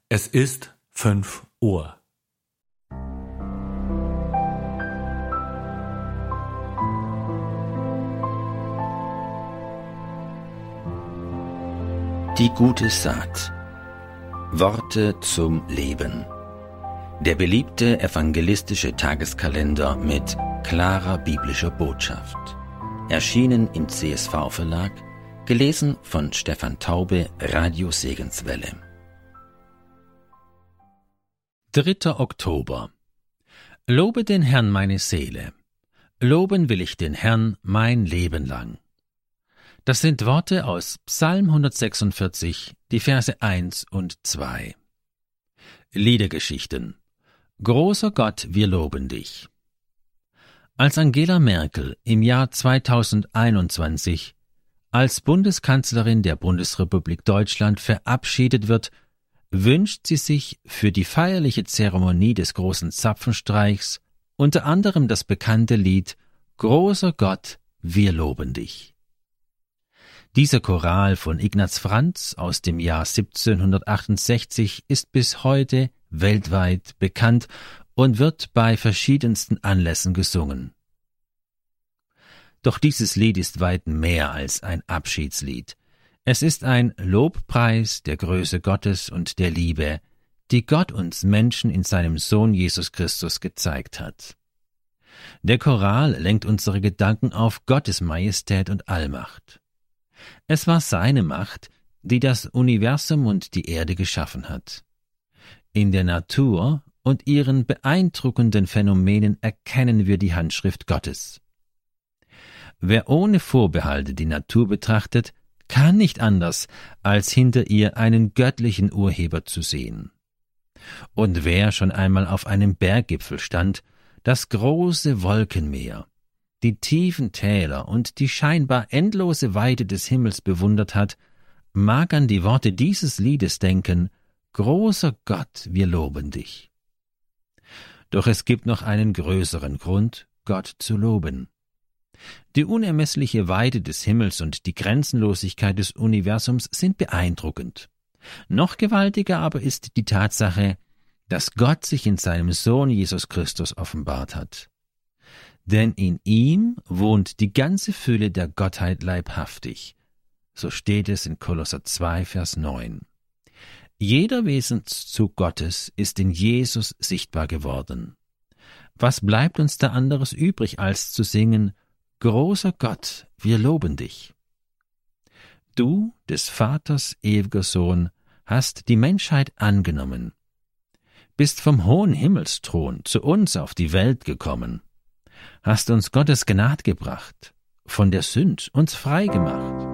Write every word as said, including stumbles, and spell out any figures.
Es ist fünf Uhr. Die gute Saat. Worte zum Leben. Der beliebte evangelistische Tageskalender mit klarer biblischer Botschaft. Erschienen im C S V-Verlag, gelesen von Stefan Taube, Radio Segenswelle. dritter Oktober. Lobe den Herrn meine Seele. Loben will ich den Herrn mein Leben lang. Das sind Worte aus Psalm hundertsechsundvierzig, die Verse eins und zwei. Liedergeschichten. Großer Gott, wir loben dich. Als Angela Merkel im Jahr zweitausendeinundzwanzig als Bundeskanzlerin der Bundesrepublik Deutschland verabschiedet wird, wünscht sie sich für die feierliche Zeremonie des großen Zapfenstreichs unter anderem das bekannte Lied »Großer Gott, wir loben dich«. Dieser Choral von Ignaz Franz aus dem Jahr siebzehnhundertachtundsechzig ist bis heute weltweit bekannt und wird bei verschiedensten Anlässen gesungen. Doch dieses Lied ist weit mehr als ein Abschiedslied. Es ist ein Lobpreis der Größe Gottes und der Liebe, die Gott uns Menschen in seinem Sohn Jesus Christus gezeigt hat. Der Choral lenkt unsere Gedanken auf Gottes Majestät und Allmacht. Es war seine Macht, die das Universum und die Erde geschaffen hat. In der Natur und ihren beeindruckenden Phänomenen erkennen wir die Handschrift Gottes. Wer ohne Vorbehalte die Natur betrachtet, kann nicht anders, als hinter ihr einen göttlichen Urheber zu sehen. Und wer schon einmal auf einem Berggipfel stand, das große Wolkenmeer, die tiefen Täler und die scheinbar endlose Weite des Himmels bewundert hat, mag an die Worte dieses Liedes denken: »Großer Gott, wir loben dich.« Doch es gibt noch einen größeren Grund, Gott zu loben. Die unermessliche Weite des Himmels und die Grenzenlosigkeit des Universums sind beeindruckend. Noch gewaltiger aber ist die Tatsache, dass Gott sich in seinem Sohn Jesus Christus offenbart hat. Denn in ihm wohnt die ganze Fülle der Gottheit leibhaftig. So steht es in Kolosser zwei, Vers neun. Jeder Wesenszug Gottes ist in Jesus sichtbar geworden. Was bleibt uns da anderes übrig, als zu singen: »Großer Gott, wir loben dich«? Du, des Vaters ewiger Sohn, hast die Menschheit angenommen, bist vom hohen Himmelsthron zu uns auf die Welt gekommen, hast uns Gottes Gnad gebracht, von der Sünd uns frei gemacht.